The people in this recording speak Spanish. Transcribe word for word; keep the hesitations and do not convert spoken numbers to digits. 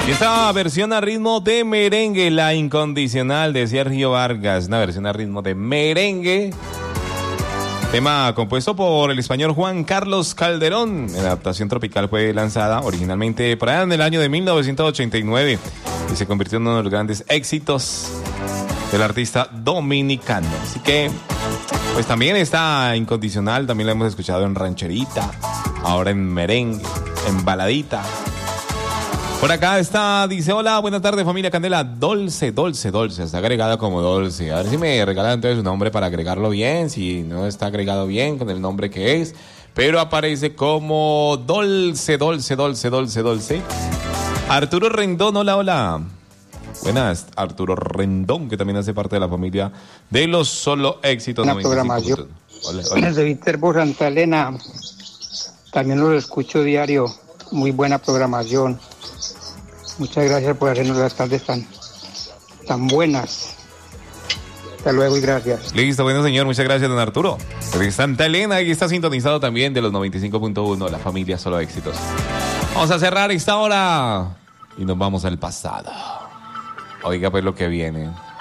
Y esta versión a ritmo de merengue, La Incondicional de Sergio Vargas, una versión a ritmo de merengue. Tema compuesto por el español Juan Carlos Calderón. La adaptación tropical fue lanzada originalmente por allá en el año de mil novecientos ochenta y nueve y se convirtió en uno de los grandes éxitos del artista dominicano. Así que, pues también está Incondicional, también la hemos escuchado en rancherita, ahora en merengue, en baladita. Por acá está, dice, hola, buenas tardes familia Candela, Dolce, Dolce, Dolce, está agregada como Dolce. A ver si me regalan entonces un nombre para agregarlo bien, si no está agregado bien con el nombre que es, pero aparece como Dolce, Dolce, Dolce, Dolce, Dolce. Arturo Rendón, hola, hola. Buenas, Arturo Rendón, que también hace parte de la familia de los solo éxitos. Una programación. Hola, hola. De Viterbo Santa Elena, también lo escucho diario, muy buena programación. Muchas gracias por hacernos las tardes tan, tan buenas. Hasta luego y gracias. Listo, bueno señor, muchas gracias don Arturo. De Santa Elena, y está sintonizado también de los noventa y cinco punto uno, la familia solo éxitos. Vamos a cerrar esta hora y nos vamos al pasado. Oiga pues lo que viene.